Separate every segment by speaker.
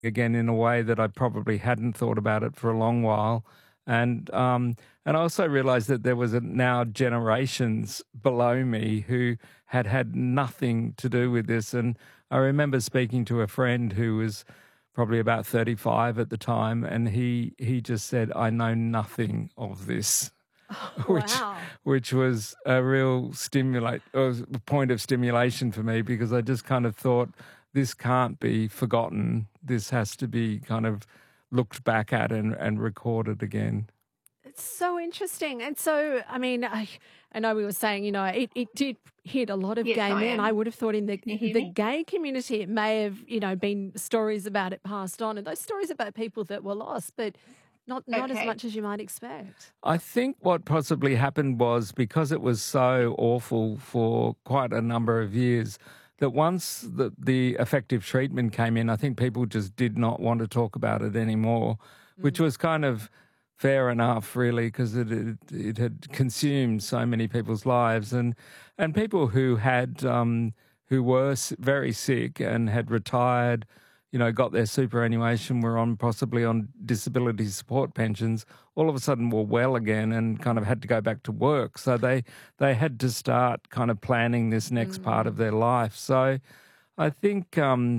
Speaker 1: again in a way that I probably hadn't thought about it for a long while. And I also realized that there was now generations below me who had nothing to do with this. And I remember speaking to a friend who was probably about 35 at the time, and he just said, "I know nothing of this."
Speaker 2: Wow.
Speaker 1: which was a real point of stimulation for me, because I just kind of thought, this can't be forgotten. This has to be kind of looked back at and recorded again.
Speaker 2: It's so interesting. And so, I mean, I know we were saying, it did hit a lot of
Speaker 3: Yes,
Speaker 2: gay
Speaker 3: I
Speaker 2: men.
Speaker 3: am.
Speaker 2: I would have thought in the
Speaker 3: Can you hear
Speaker 2: the
Speaker 3: me?
Speaker 2: gay community, it may have, been stories about it passed on, and those stories about people that were lost, but not as
Speaker 3: Okay.
Speaker 2: much as you might expect.
Speaker 1: I think what possibly happened was, because it was so awful for quite a number of years, that once the effective treatment came in, I think people just did not want to talk about it anymore, which was kind of fair enough, really, because it had consumed so many people's lives, and people who had who were very sick and had retired, got their superannuation, were possibly on disability support pensions, all of a sudden were well again and kind of had to go back to work. So they had to start kind of planning this next part of their life. So I think,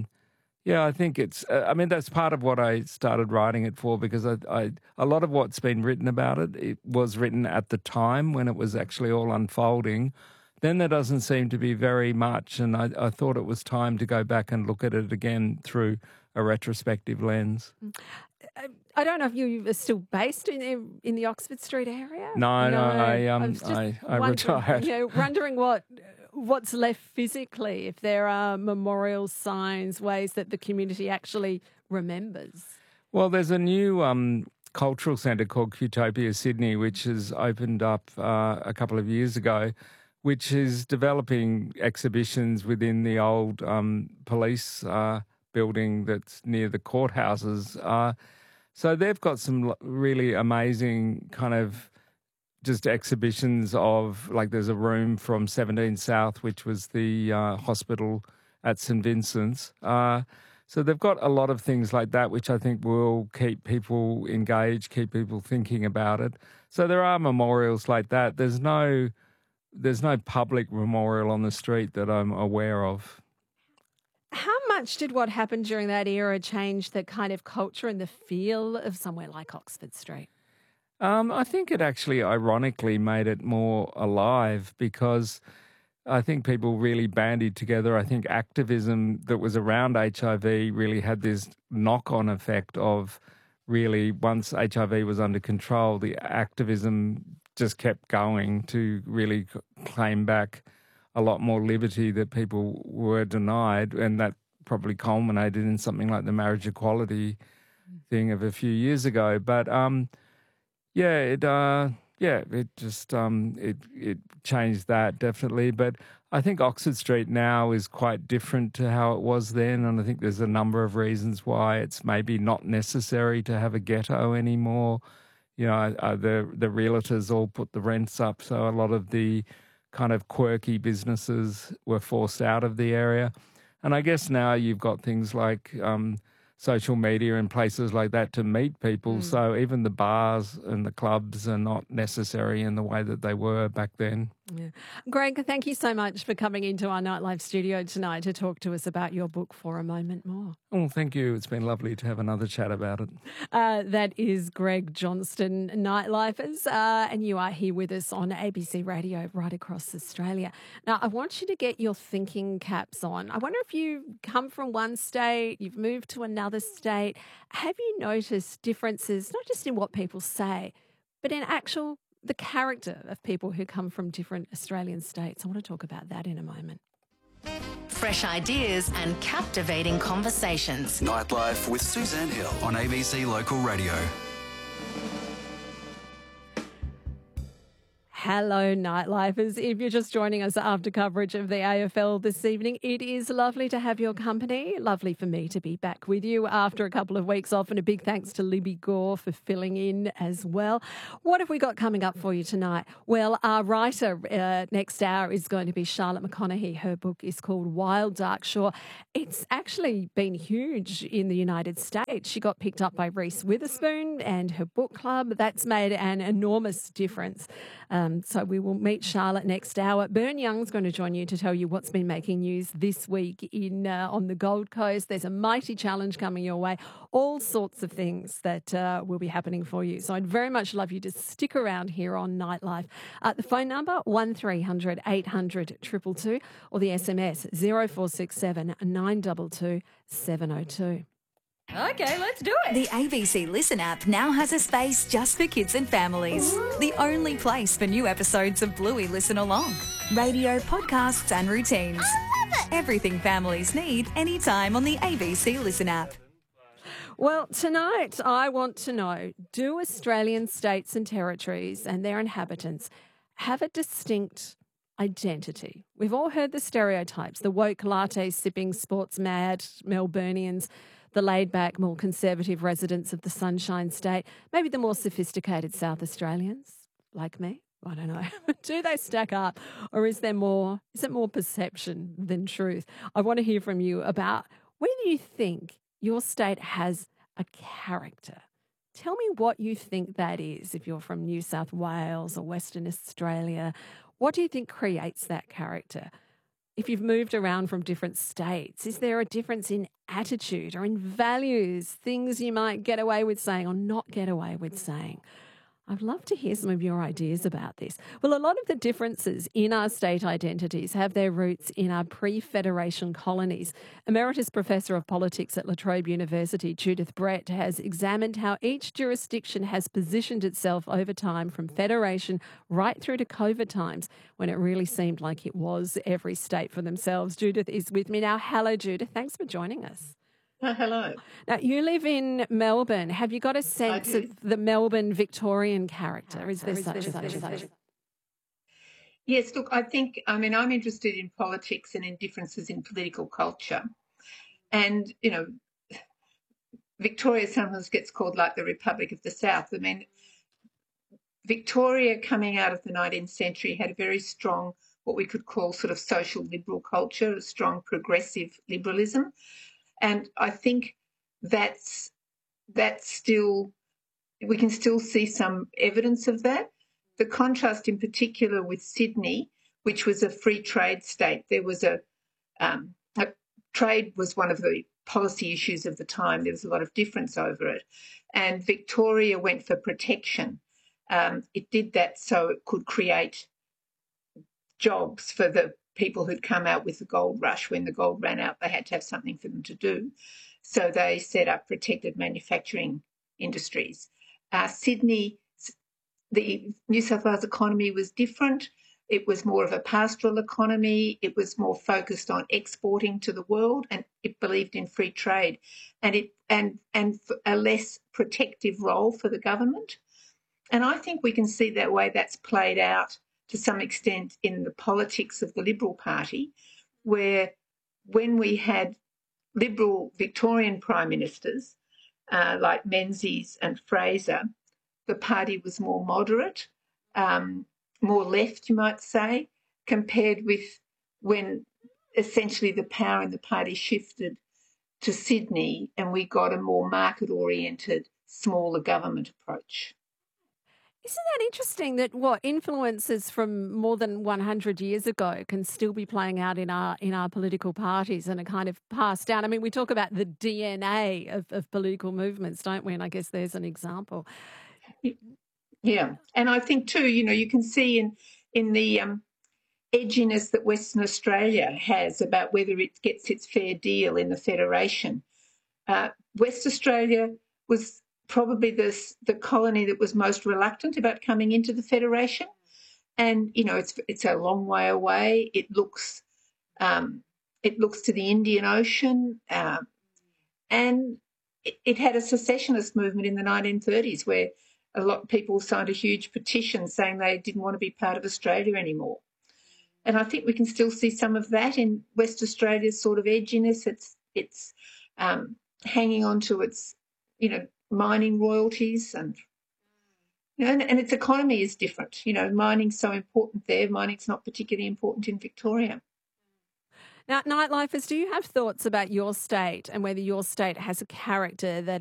Speaker 1: I think it's, that's part of what I started writing it for, because a lot of what's been written about it was written at the time when it was actually all unfolding. Then there doesn't seem to be very much, and I thought it was time to go back and look at it again through a retrospective lens.
Speaker 2: I don't know if you are still based in the Oxford Street area.
Speaker 1: No,
Speaker 2: I was just
Speaker 1: I retired.
Speaker 2: Wondering what's left physically, if there are memorials, signs, ways that the community actually remembers.
Speaker 1: Well, there's a new cultural centre called Qtopia Sydney, which has opened up a couple of years ago, which is developing exhibitions within the old police building that's near the courthouses. So they've got some really amazing kind of just exhibitions of, like, there's a room from 17 South, which was the hospital at St Vincent's. So they've got a lot of things like that, which I think will keep people engaged, keep people thinking about it. So there are memorials like that. There's no public memorial on the street that I'm aware of.
Speaker 2: How much did what happened during that era change the kind of culture and the feel of somewhere like Oxford Street?
Speaker 1: I think it actually ironically made it more alive, because I think people really bandied together. I think activism that was around HIV really had this knock-on effect of, really, once HIV was under control, the activism just kept going to really claim back a lot more liberty that people were denied, and that probably culminated in something like the marriage equality thing of a few years ago. But it just it changed that, definitely. But I think Oxford Street now is quite different to how it was then, and I think there's a number of reasons why it's maybe not necessary to have a ghetto anymore. The realtors all put the rents up, so a lot of the kind of quirky businesses were forced out of the area. And I guess now you've got things like social media and places like that to meet people. So even the bars and the clubs are not necessary in the way that they were back then.
Speaker 2: Yeah. Greg, thank you so much for coming into our Nightlife studio tonight to talk to us about your book, For a Moment More.
Speaker 1: Oh, thank you. It's been lovely to have another chat about it.
Speaker 2: That is Greg Johnston, Nightlifers, and you are here with us on ABC Radio right across Australia. Now, I want you to get your thinking caps on. I wonder if you've come from one state, you've moved to another state. Have you noticed differences, not just in what people say, but in the character of people who come from different Australian states? I want to talk about that in a moment.
Speaker 4: Fresh ideas and captivating conversations.
Speaker 5: Nightlife with Suzanne Hill on ABC Local Radio.
Speaker 2: Hello, Nightlifers. If you're just joining us after coverage of the AFL this evening, it is lovely to have your company. Lovely for me to be back with you after a couple of weeks off, and a big thanks to Libby Gore for filling in as well. What have we got coming up for you tonight? Well, our writer next hour is going to be Charlotte McConaughey. Her book is called Wild Dark Shore. It's actually been huge in the United States. She got picked up by Reese Witherspoon and her book club. That's made an enormous difference. So we will meet Charlotte next hour. Bern Young's going to join you to tell you what's been making news this week on the Gold Coast. There's a mighty challenge coming your way. All sorts of things that will be happening for you. So I'd very much love you to stick around here on Nightlife. The phone number 1300 800 222 or the SMS 0467 922 702.
Speaker 3: Okay, let's do it.
Speaker 6: The ABC Listen app now has a space just for kids and families. The only place for new episodes of Bluey Listen Along. Radio, podcasts and routines.
Speaker 3: I love it.
Speaker 6: Everything families need anytime on the ABC Listen app.
Speaker 2: Well, tonight I want to know, do Australian states and territories and their inhabitants have a distinct identity? We've all heard the stereotypes, the woke latte sipping sports mad Melburnians, the laid-back, more conservative residents of the Sunshine State, maybe the more sophisticated South Australians like me. I don't know. Do they stack up, or is it more perception than truth? I want to hear from you about whether you think your state has a character. Tell me what you think that is. If you're from New South Wales or Western Australia, what do you think creates that character? If you've moved around from different states, is there a difference in attitude or in values, things you might get away with saying or not get away with saying? I'd love to hear some of your ideas about this. Well, a lot of the differences in our state identities have their roots in our pre-Federation colonies. Emeritus Professor of Politics at La Trobe University, Judith Brett, has examined how each jurisdiction has positioned itself over time from Federation right through to COVID times, when it really seemed like it was every state for themselves. Judith is with me now. Hello, Judith. Thanks for joining us.
Speaker 7: Hello.
Speaker 2: Now, you live in Melbourne. Have you got a sense of the Melbourne Victorian character? Is there such?
Speaker 7: Yes, look, I'm interested in politics and in differences in political culture. And, Victoria sometimes gets called like the Republic of the South. I mean, Victoria, coming out of the 19th century, had a very strong, what we could call sort of social liberal culture, a strong progressive liberalism. And I think that's still, we can still see some evidence of that. The contrast in particular with Sydney, which was a free trade state, there was trade was one of the policy issues of the time. There was a lot of difference over it. And Victoria went for protection. It did that so it could create jobs for the people who'd come out with the gold rush. When the gold ran out, they had to have something for them to do. So they set up protected manufacturing industries. Sydney, the New South Wales economy was different. It was more of a pastoral economy. It was more focused on exporting to the world, and it believed in free trade and a less protective role for the government. And I think we can see that way that's played out to some extent in the politics of the Liberal Party, where when we had Liberal Victorian Prime Ministers like Menzies and Fraser, the party was more moderate, more left, you might say, compared with when essentially the power in the party shifted to Sydney and we got a more market-oriented, smaller government approach.
Speaker 2: Isn't that interesting that influences from more than 100 years ago can still be playing out in our political parties and are kind of passed down? I mean, we talk about the DNA of political movements, don't we? And I guess there's an example.
Speaker 7: Yeah, and I think too, you can see in the edginess that Western Australia has about whether it gets its fair deal in the Federation. West Australia was probably the colony that was most reluctant about coming into the Federation, and it's a long way away. It looks to the Indian Ocean, and it had a secessionist movement in the 1930s where a lot of people signed a huge petition saying they didn't want to be part of Australia anymore. And I think we can still see some of that in West Australia's sort of edginess. It's hanging on to its, mining royalties and its economy is different. Mining's so important there. Mining's not particularly important in Victoria.
Speaker 2: Now, Nightlifers, do you have thoughts about your state and whether your state has a character that